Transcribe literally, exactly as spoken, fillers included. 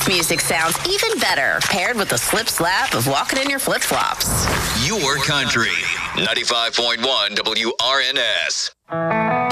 This music sounds even better paired with the slip slap of walking in your flip-flops. Your country. ninety-five point one W R N S.